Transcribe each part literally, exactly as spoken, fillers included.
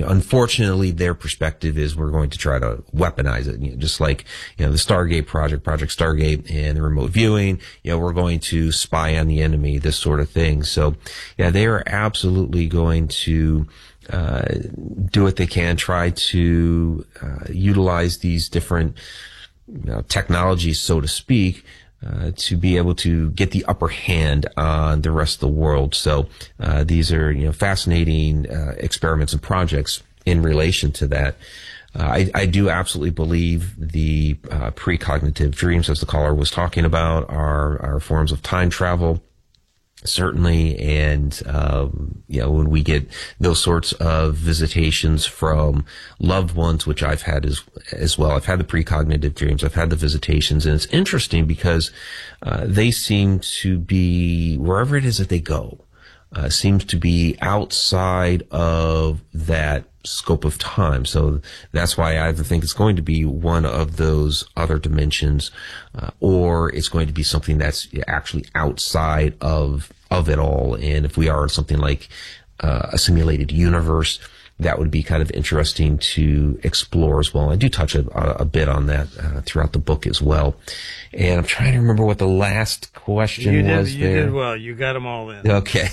you know, unfortunately, their perspective is we're going to try to weaponize it. You know, just like, you know, the Stargate project, Project Stargate and the remote viewing, you know, we're going to spy on the enemy, this sort of thing. So, yeah, they are absolutely going to uh, do what they can, try to uh, utilize these different you know, technologies, so to speak, Uh, to be able to get the upper hand on the rest of the world. So uh, these are you know fascinating uh, experiments and projects in relation to that. Uh, I, I do absolutely believe the uh, precognitive dreams, as the caller was talking about, are, are forms of time travel. Certainly, and um, you know, when we get those sorts of visitations from loved ones, which I've had as as well, I've had the precognitive dreams, I've had the visitations, and it's interesting because uh, they seem to be wherever it is that they go, uh, seems to be outside of that scope of time. So that's why I either think it's going to be one of those other dimensions, uh, or it's going to be something that's actually outside of of it all. And if we are in something like uh, a simulated universe, that would be kind of interesting to explore as well. I do touch a, a bit on that uh, throughout the book as well. And I'm trying to remember what the last question you did, was you there. You did well. You got them all in. Okay.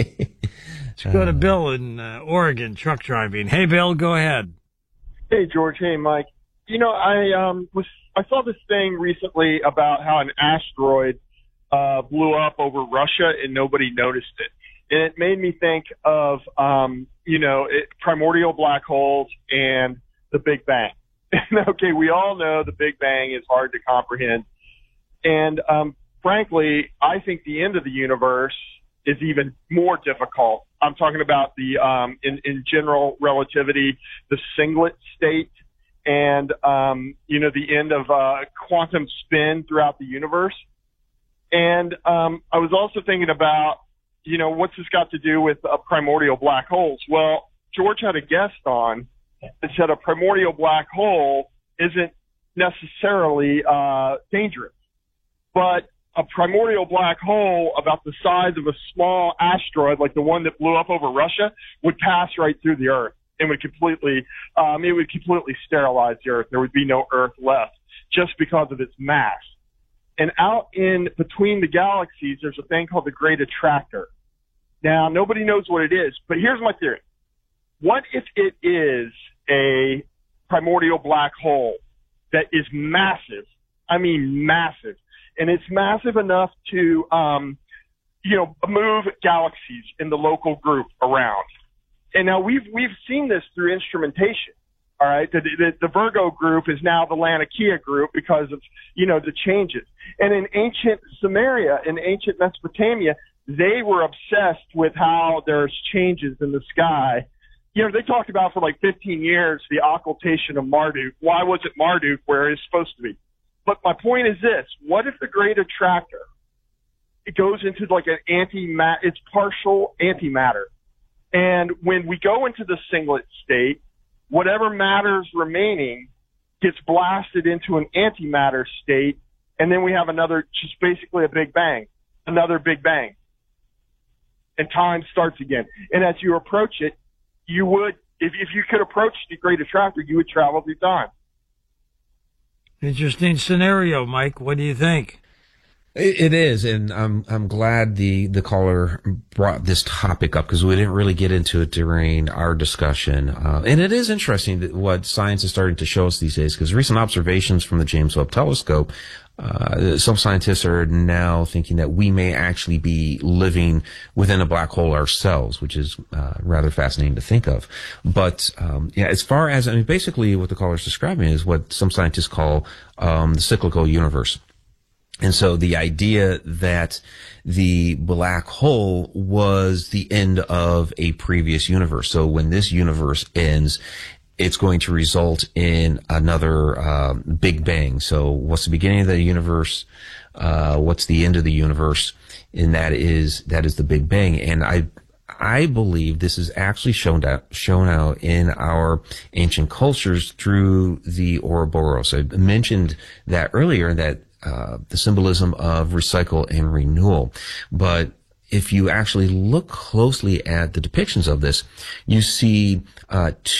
Let's go to Bill in uh, Oregon, truck driving. Hey, Bill, go ahead. Hey, George. Hey, Mike. You know, I um was I saw this thing recently about how an asteroid uh blew up over Russia and nobody noticed it, and it made me think of um you know it, primordial black holes and the Big Bang. Okay, we all know the Big Bang is hard to comprehend, and um frankly, I think the end of the universe is even more difficult. I'm talking about the, um, in, in general relativity, the singlet state and, um, you know, the end of, uh, quantum spin throughout the universe. And, um, I was also thinking about, you know, what's this got to do with uh, primordial black holes? Well, George had a guest on that said a primordial black hole isn't necessarily, uh, dangerous, but a primordial black hole about the size of a small asteroid, like the one that blew up over Russia, would pass right through the Earth and would completely, um, it would completely sterilize the Earth. There would be no Earth left just because of its mass. And out in between the galaxies, there's a thing called the Great Attractor. Now, nobody knows what it is, but here's my theory. What if it is a primordial black hole that is massive? I mean, massive. And it's massive enough to, um, you know, move galaxies in the local group around. And now we've, we've seen this through instrumentation. All right. The, the, the Virgo group is now the Laniakea group because of, you know, the changes. And in ancient Sumeria, in ancient Mesopotamia, they were obsessed with how there's changes in the sky. You know, they talked about for like fifteen years, the occultation of Marduk. Why was it Marduk where it's supposed to be? But my point is this: what if the Great Attractor, it goes into like an anti-mat, it's partial antimatter, and when we go into the singlet state, whatever matter's remaining gets blasted into an antimatter state, and then we have another, just basically a Big Bang, another Big Bang, and time starts again. And as you approach it, you would, if if you could approach the Great Attractor, you would travel through time. Interesting scenario, Mike. What do you think? It is, and I'm I'm glad the the caller brought this topic up because we didn't really get into it during our discussion. Uh, and it is interesting that what science is starting to show us these days, because recent observations from the James Webb Telescope, uh, some scientists are now thinking that we may actually be living within a black hole ourselves, which is uh, rather fascinating to think of. But um, yeah, as far as I mean, basically what the caller is describing is what some scientists call um, the cyclical universe. And so the idea that the black hole was the end of a previous universe. So when this universe ends, it's going to result in another uh, Big Bang. So what's the beginning of the universe? Uh, what's the end of the universe? And that is that is the Big Bang. And I I believe this is actually shown out shown out in our ancient cultures through the Ouroboros. I mentioned that earlier, that Uh, the symbolism of recycle and renewal. But if you actually look closely at the depictions of this, you see uh,